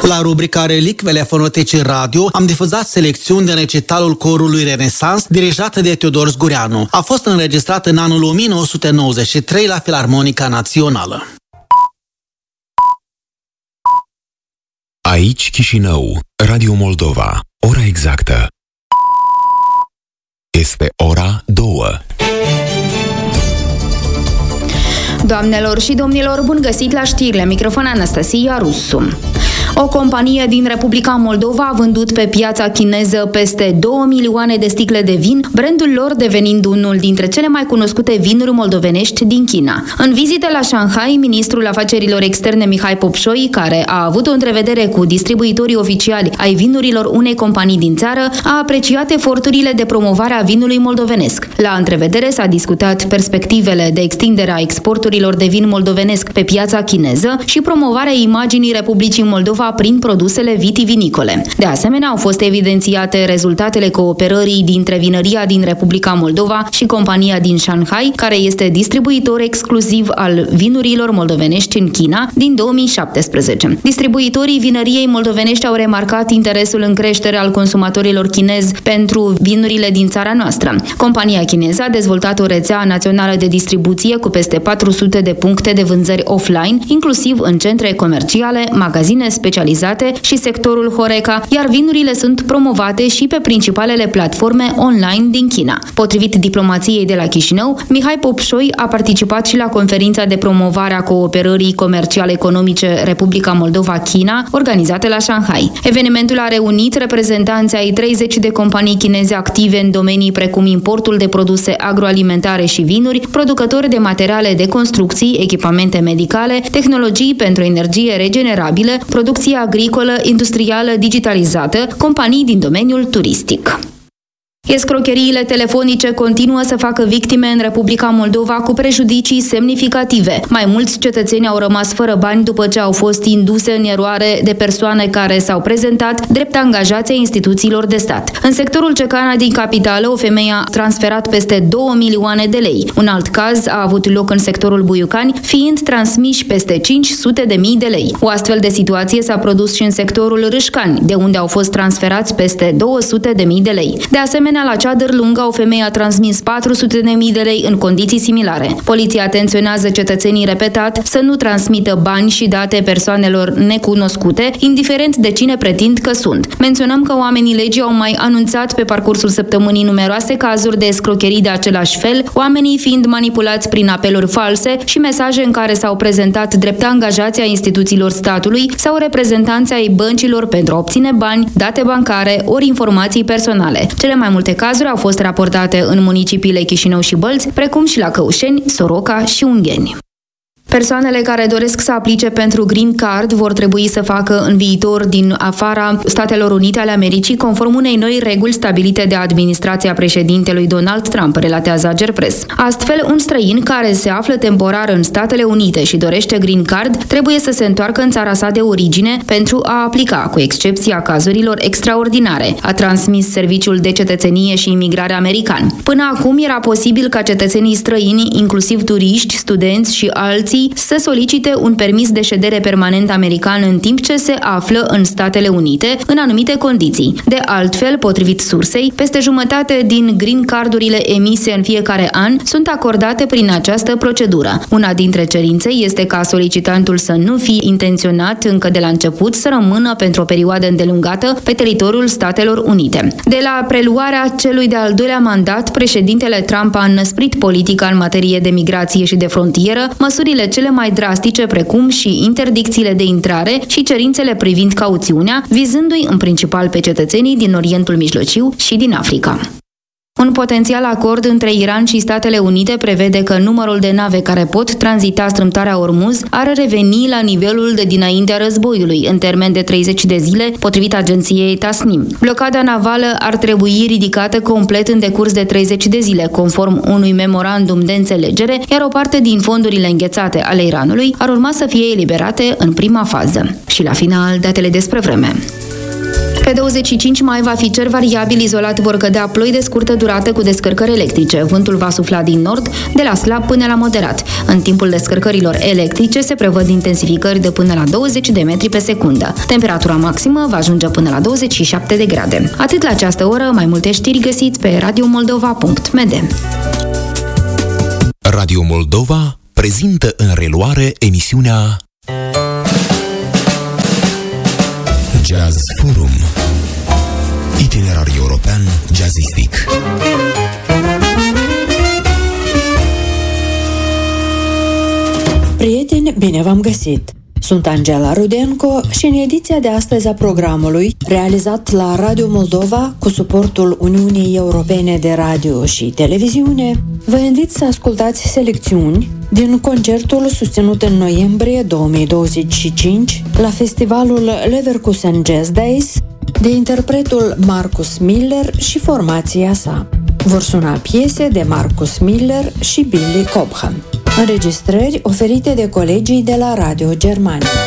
La rubrica Relicvele Fonotecii Radio am difuzat selecțiuni din recitalul corului Renesans dirijat de Teodor Zgureanu. A fost înregistrat în anul 1993 la Filarmonica Națională. Aici Chișinău, Radio Moldova. Ora exactă este ora 2. Doamnelor și domnilor, bun găsit la știri, la microfon Anastasia Rusu. O companie din Republica Moldova a vândut pe piața chineză peste 2 milioane de sticle de vin, brandul lor devenind unul dintre cele mai cunoscute vinuri moldovenești din China. În vizită la Shanghai, ministrul afacerilor externe Mihai Popșoi, care a avut o întrevedere cu distribuitorii oficiali ai vinurilor unei companii din țară, a apreciat eforturile de promovare a vinului moldovenesc. La întrevedere s-a discutat perspectivele de extindere a exporturilor de vin moldovenesc pe piața chineză și promovarea imaginii Republicii Moldova prin produsele vitivinicole. De asemenea, au fost evidențiate rezultatele cooperării dintre vinăria din Republica Moldova și compania din Shanghai, care este distribuitor exclusiv al vinurilor moldovenești în China din 2017. Distribuitorii vinăriei moldovenești au remarcat interesul în creștere al consumatorilor chinezi pentru vinurile din țara noastră. Compania chineză a dezvoltat o rețea națională de distribuție cu peste 400 de puncte de vânzări offline, inclusiv în centre comerciale, magazine specializate și sectorul Horeca, iar vinurile sunt promovate și pe principalele platforme online din China. Potrivit diplomației de la Chișinău, Mihai Popșoi a participat și la conferința de promovare a cooperării comerciale economice Republica Moldova-China, organizată la Shanghai. Evenimentul a reunit reprezentanții ai 30 de companii chineze active în domenii precum importul de produse agroalimentare și vinuri, producători de materiale de construcții, echipamente medicale, tehnologii pentru energie regenerabilă, producție agricolă, industrială, digitalizată, companii din domeniul turistic. Escrocheriile telefonice continuă să facă victime în Republica Moldova cu prejudicii semnificative. Mai mulți cetățeni au rămas fără bani după ce au fost induse în eroare de persoane care s-au prezentat drept angajați ai instituțiilor de stat. În sectorul Cecana din capitală, o femeie a transferat peste 2 milioane de lei. Un alt caz a avut loc în sectorul Buiucani, fiind transmiși peste 500.000 de lei. O astfel de situație s-a produs și în sectorul Râșcani, de unde au fost transferați peste 200.000 de lei. De asemenea, la Ceadăr Lunga, o femeie a transmis 400.000 de lei în condiții similare. Poliția atenționează cetățenii repetat să nu transmită bani și date persoanelor necunoscute, indiferent de cine pretind că sunt. Menționăm că oamenii legii au mai anunțat pe parcursul săptămânii numeroase cazuri de escrocherii de același fel, oamenii fiind manipulați prin apeluri false și mesaje în care s-au prezentat drept angajați ai instituțiilor statului sau reprezentanți ai băncilor pentru a obține bani, date bancare ori informații personale. Cele mai multe cazuri au fost raportate în municipiile Chișinău și Bălți, precum și la Căușeni, Soroca și Ungheni. Persoanele care doresc să aplice pentru Green Card vor trebui să facă în viitor din afara Statelor Unite ale Americii, conform unei noi reguli stabilite de administrația președintelui Donald Trump, relatează Agerpres. Astfel, un străin care se află temporar în Statele Unite și dorește Green Card trebuie să se întoarcă în țara sa de origine pentru a aplica, cu excepția cazurilor extraordinare, a transmis Serviciul de Cetățenie și Imigrare american. Până acum era posibil ca cetățenii străini, inclusiv turiști, studenți și alții, să solicite un permis de ședere permanent american în timp ce se află în Statele Unite, în anumite condiții. De altfel, potrivit sursei, peste jumătate din green cardurile emise în fiecare an sunt acordate prin această procedură. Una dintre cerințe este ca solicitantul să nu fie intenționat încă de la început să rămână pentru o perioadă îndelungată pe teritoriul Statelor Unite. De la preluarea celui de-al doilea mandat, președintele Trump a înnăsprit politica în materie de migrație și de frontieră, măsurile cele mai drastice, precum și interdicțiile de intrare și cerințele privind cauțiunea, vizându-i în principal pe cetățenii din Orientul Mijlociu și din Africa. Un potențial acord între Iran și Statele Unite prevede că numărul de nave care pot tranzita strâmtoarea Ormuz ar reveni la nivelul de dinaintea războiului, în termen de 30 de zile, potrivit agenției Tasnim. Blocada navală ar trebui ridicată complet în decurs de 30 de zile, conform unui memorandum de înțelegere, iar o parte din fondurile înghețate ale Iranului ar urma să fie eliberate în prima fază. Și la final, datele despre vreme. Pe 25 mai va fi cer variabil, izolat vor cădea ploi de scurtă durată cu descărcări electrice. Vântul va sufla din nord, de la slab până la moderat. În timpul descărcărilor electrice se prevăd intensificări de până la 20 de metri pe secundă. Temperatura maximă va ajunge până la 27 de grade. Atât la această oră, mai multe știri găsiți pe radiomoldova.md. Radio Moldova prezintă în reluare emisiunea Jazz Forum, itinerar european jazzistic. Prieteni, bine v-am găsit! Sunt Angela Rudenco și în ediția de astăzi a programului, realizat la Radio Moldova cu suportul Uniunii Europene de Radio și Televiziune, vă invit să ascultați selecțiuni din concertul susținut în noiembrie 2025 la festivalul Leverkusen Jazz Days de interpretul Marcus Miller și formația sa. Vor suna piese de Marcus Miller și Billy Cobham. Înregistrări oferite de colegii de la Radio Germania.